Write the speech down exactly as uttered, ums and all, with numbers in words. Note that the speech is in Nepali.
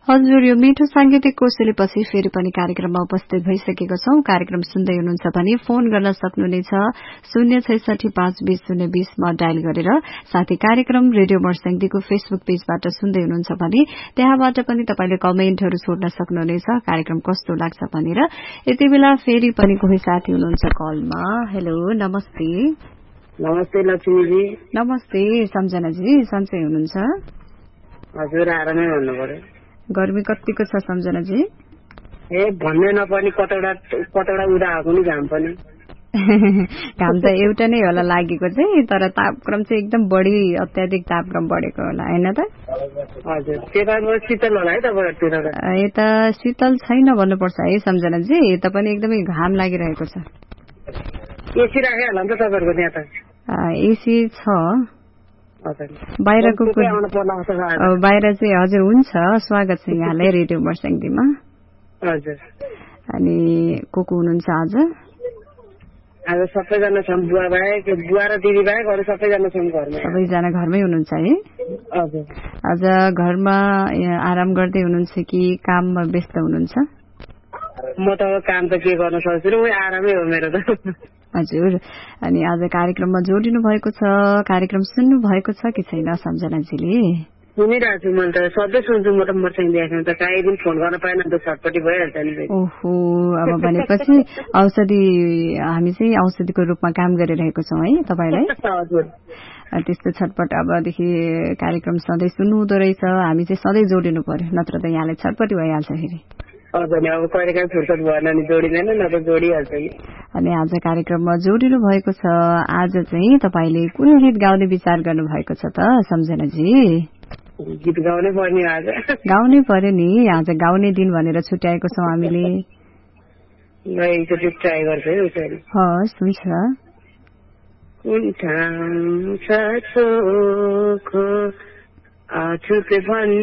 हजुर, यो मिठो सांगीतिक कोसेलीपछि फेरि पनि कार्यक्रममा उपस्थित भइसकेको छौं। कार्यक्रम सुन्दै हुनुहुन्छ भने फोन गर्न सक्नुहुनेछ शून्य छैसठी पाँच बीस शून्य बीसमा डायल गरेर। साथै कार्यक्रम रेडियो मर्स्याङदीको फेसबुक पेजबाट सुन्दै हुनुहुन्छ भने त्यहाँबाट पनि तपाईले कमेन्टहरू छोड्न सक्नुहुनेछ कार्यक्रम कस्तो लाग्छ भनेर। यति बेला फेरि पनि कोही साथी हुनुहुन्छ कलमा। हेलो, नमस्ते। नमस्ते लक्ष्मीजी। नमस्ते सम्झनाजी, सन्चै हुनुहुन्छ? हजुर, आरामै भन्नु पर्यो। गर्मी कतिको छ सम्झनाजी? ए भन्नै नपर्ने, कतौडा कतौडा उडा आएको नि घाम पनि। घाम त एउटा नै होला लागेको चाहिँ, तर तापक्रम चाहिँ एकदम बढी, अत्याधिक तापक्रम बढेको होला हैन त? हजुर, त्यता शीतल होला है तपाईहरुतिर? यता शीतल छैन भन्नुपर्छ है सम्झनाजी, यता पनि एकदमै घाम लागिरहेको छ। एसी राखे होला नि त तपाईहरुको त्यहाँ त? एसी छ। बाहिरको बाहिर चाहिँ हजुर हुन्छ। स्वागत छ यहाँलाई रेडियो मर्स्याङदीमा। हजुर। अनि को को हुनुहुन्छ आज? आज सबैजना छन्, बुवा बाहेक, बुवा र दिदी बाहेक अरू सबैजना छन् घरमा। सबैजना घरमै हुनुहुन्छ है? हजुर। आज घरमा आराम गर्दै हुनुहुन्छ कि काममा व्यस्त हुनुहुन्छ? म त काम त के गर्न सक्छु, म आरामै हो मेरो त। हजुर। अनि आज कार्यक्रममा जोडिनु भएको छ, कार्यक्रम सुन्नु भएको छ कि छैन सम्झनाजीले? सुनिरहेको छु, मैले त सधैँ सुन्छु। म त मर्स्याङ दिएको त काहीँ दिन फोन गर्न पाएन त छटपटी भइहाल्छ नि। ओहो, अब भनेपछि औषधि, हामी चाहिँ औषधिको रूपमा काम गरिरहेको छौँ है तपाईलाई? हजुर। त्यस्तो छटपट अबदेखि कार्यक्रम सधैँ सुन्नु हुँदो रहेछ, हामी चाहिँ सधैँ जोडिनु पर्यो, नत्र त यहाँलाई छटपटी भइहाल्छ फेरि। हजुर, अब कहिलेकाहीँ फुर्सद भएन नि जोडिँदैन, न त जोडिहाल्छ कि। अनि आज कार्यक्रममा जोडिनु भएको छ। आज चाहिँ तपाईले कुन गीत गाउने विचार गर्नु भएको छ त सम्झनाजी? गीत गाउनै पर्ने आज। गाउनै पर्यो नि, आज गाउने दिन भनेर छुट्याएको छौँ हामीले। एकचोटि ट्राई गर्छु है उसरी। हस्, हुन्छ। कुन ठाउँ छ चोखो आछुते भन्